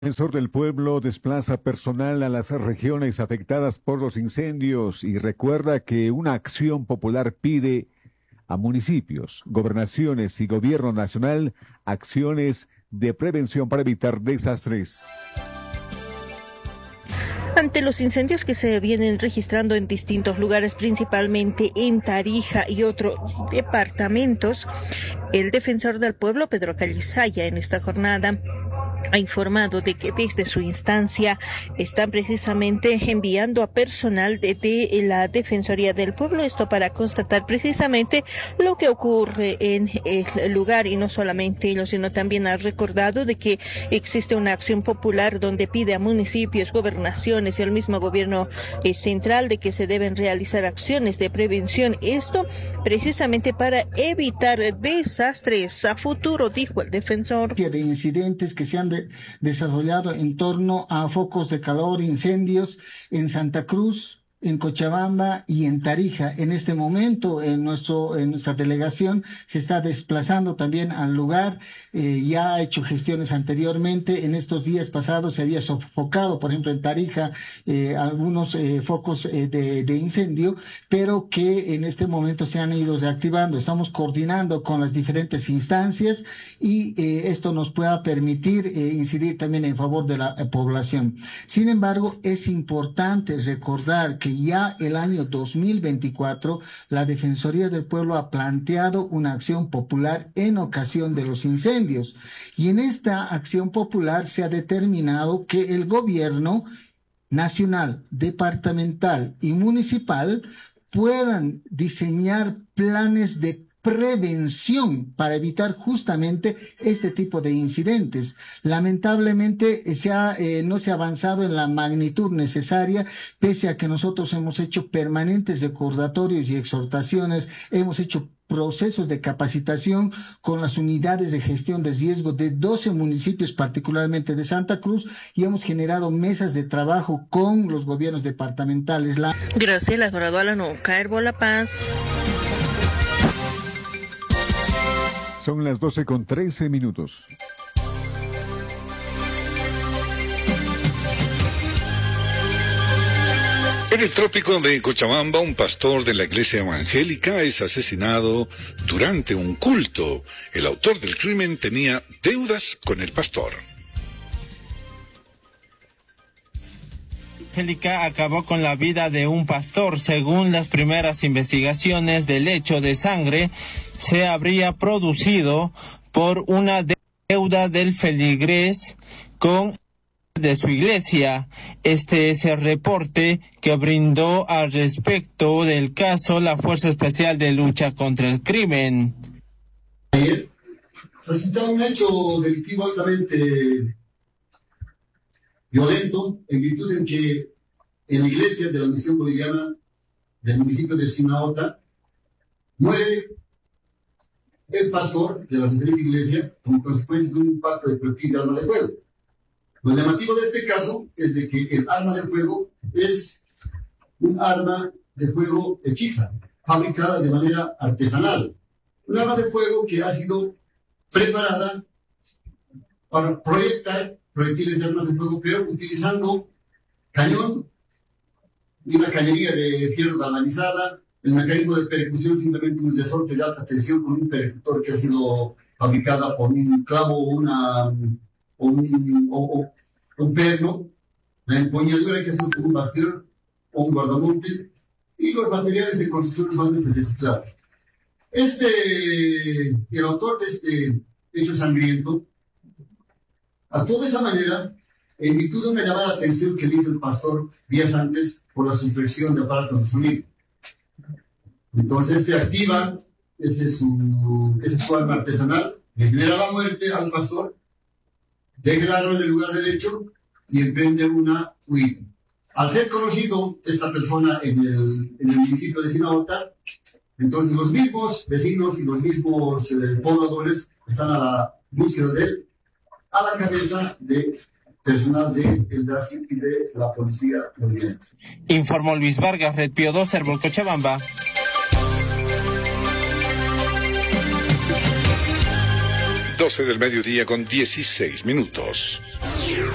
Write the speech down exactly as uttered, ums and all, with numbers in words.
El Defensor del Pueblo desplaza personal a las regiones afectadas por los incendios y recuerda que una acción popular pide a municipios, gobernaciones y gobierno nacional acciones de prevención para evitar desastres. Ante los incendios que se vienen registrando en distintos lugares, principalmente en Tarija y otros departamentos, el Defensor del Pueblo, Pedro Calizaya, en esta jornada ha informado de que desde su instancia están precisamente enviando a personal de, de la Defensoría del Pueblo, esto para constatar precisamente lo que ocurre en el lugar, y no solamente ello, sino también ha recordado de que existe una acción popular donde pide a municipios, gobernaciones y al mismo gobierno eh, central de que se deben realizar acciones de prevención, esto precisamente para evitar desastres a futuro, dijo el defensor. De incidentes que se han de desarrollado en torno a focos de calor, incendios en Santa Cruz, en Cochabamba y en Tarija. En este momento, en, nuestro, en nuestra delegación se está desplazando también al lugar. Eh, ya ha hecho gestiones anteriormente. En estos días pasados se había sofocado, por ejemplo, en Tarija, eh, algunos eh, focos eh, de, de incendio, pero que en este momento se han ido reactivando. Estamos coordinando con las diferentes instancias y eh, esto nos pueda permitir eh, incidir también en favor de la eh, población. Sin embargo, es importante recordar que ya el año dos mil veinticuatro la Defensoría del Pueblo ha planteado una acción popular en ocasión de los incendios, y en esta acción popular se ha determinado que el gobierno nacional, departamental y municipal puedan diseñar planes de prevención para evitar justamente este tipo de incidentes. Lamentablemente se ha, eh, no se ha avanzado en la magnitud necesaria, pese a que nosotros hemos hecho permanentes recordatorios y exhortaciones, hemos hecho procesos de capacitación con las unidades de gestión de riesgo de doce municipios, particularmente de Santa Cruz, y hemos generado mesas de trabajo con los gobiernos departamentales. La... Graciela Dorado Alano, Caerbo La Paz. Son las doce con trece minutos. En el trópico de Cochabamba, un pastor de la iglesia evangélica es asesinado durante un culto. El autor del crimen tenía deudas con el pastor. Evangélica acabó con la vida de un pastor. Según las primeras investigaciones, del hecho de sangre se habría producido por una deuda del feligrés con de su iglesia. Este es el reporte que brindó al respecto del caso la Fuerza Especial de Lucha contra el Crimen. Ayer se ha citado un hecho delictivo altamente violento, en virtud en que en la iglesia de la Misión Boliviana del municipio de Sinaota muere el pastor de la referida iglesia como consecuencia de un impacto de proyectil de arma de fuego. Lo llamativo de este caso es de que el arma de fuego es un arma de fuego hechiza, fabricada de manera artesanal. Un arma de fuego que ha sido preparada para proyectar proyectiles de armas de fuego, pero utilizando cañón y una cañería de fierro galvanizada. El mecanismo de percusión simplemente un resorte de alta tensión con un percutor que ha sido fabricada por un clavo o una, o un, o, o, un perno. La empuñadura que ha sido con un bastión o un guardamonte, y los materiales de construcción son reciclados. Este, el autor de este hecho sangriento actuó de esa manera en virtud de una llamada de atención que le hizo el pastor días antes por la sustracción de aparatos de sonido. Entonces este activa, ese es su, ese es su arma artesanal, le genera la muerte al pastor, deja el arma en el lugar del hecho y emprende una huida. Al ser conocido esta persona en el, en el municipio de Sinaota, entonces los mismos vecinos y los mismos eh, pobladores están a la búsqueda de él, a la cabeza de personal del D A S I y de la policía boliviana. Informó Luis Vargas, Red Pío dos, Cervo, Cochabamba. doce del mediodía con dieciséis minutos.